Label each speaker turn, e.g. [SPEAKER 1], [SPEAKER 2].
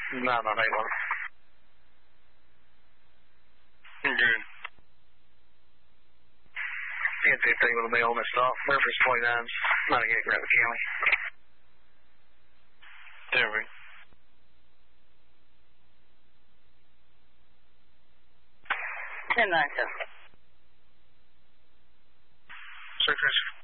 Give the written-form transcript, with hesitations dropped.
[SPEAKER 1] No, no, they won't. Good. Ten 15 will be on this stop. Reference 29's 98 Rapids County. Denver.
[SPEAKER 2] 10-9, sir.
[SPEAKER 1] Secretary.